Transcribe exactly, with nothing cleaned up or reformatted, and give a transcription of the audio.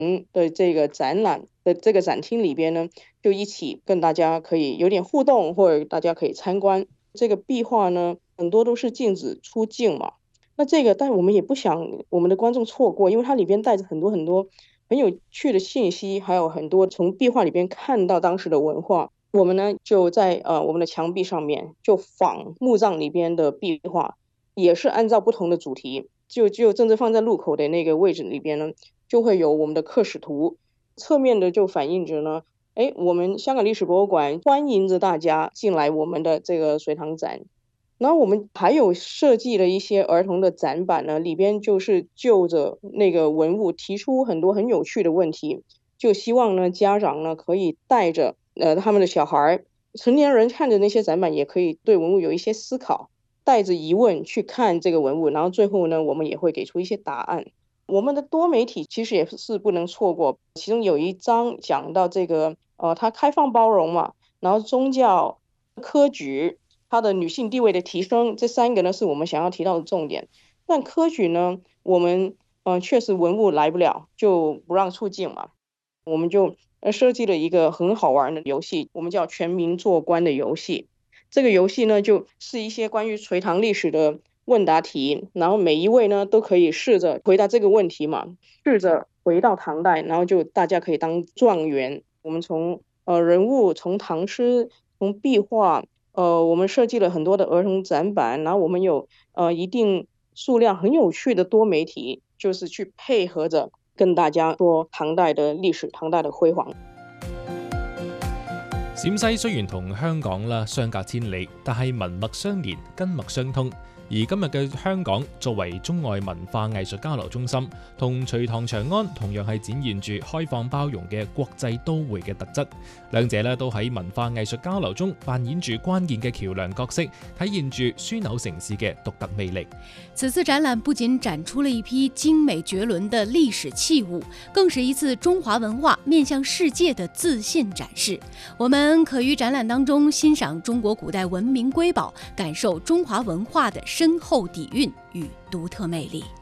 嗯的这个展览的这个展厅里边呢，就一起跟大家可以有点互动，或者大家可以参观。这个壁画呢，很多都是禁止出境嘛，那这个但我们也不想我们的观众错过，因为它里边带着很多很多很有趣的信息，还有很多从壁画里边看到当时的文化。我们呢就在呃我们的墙壁上面就仿墓葬里边的壁画，也是按照不同的主题，就就正正放在入口的那个位置里边呢，就会有我们的刻史图，侧面的就反映着呢，哎，我们香港历史博物馆欢迎着大家进来我们的这个水塘展。然后我们还有设计了一些儿童的展板呢，里边就是就着那个文物提出很多很有趣的问题，就希望呢家长呢可以带着呃他们的小孩，成年人看着那些展板也可以对文物有一些思考，带着疑问去看这个文物，然后最后呢我们也会给出一些答案。我们的多媒体其实也是不能错过，其中有一章讲到这个呃它开放包容嘛，然后宗教、科举。它的女性地位的提升，这三个呢是我们想要提到的重点。但科举呢，我们嗯、呃、确实文物来不了，就不让出境嘛。我们就呃设计了一个很好玩的游戏，我们叫全民做官的游戏。这个游戏呢，就是一些关于隋唐历史的问答题，然后每一位呢都可以试着回答这个问题嘛，试着回到唐代，然后就大家可以当状元。我们从呃人物，从唐诗，从壁画。呃，我们设计了很多的儿童展板，然后我们有呃一定数量很有趣的多媒体，就是去配合着跟大家说唐代的歷史、唐代的輝煌。 陝西雖然同香港啦相隔千里，但係文脈相連、根脈相通。而今日嘅香港作為中外文化藝術交流中心，同隋唐長安同樣係展現住開放包容嘅國際都會嘅特質。兩者咧都喺文化藝術交流中扮演住關鍵嘅橋梁角色，體現住樞紐城市嘅獨特魅力。 此次展覽不僅展出了一批精美絕倫的歷史器物，更是一次中華文化面向世界的自信展示。我們可於展覽當中欣賞中國古代文明瑰寶，感受中華文化的深厚底蘊與獨特魅力。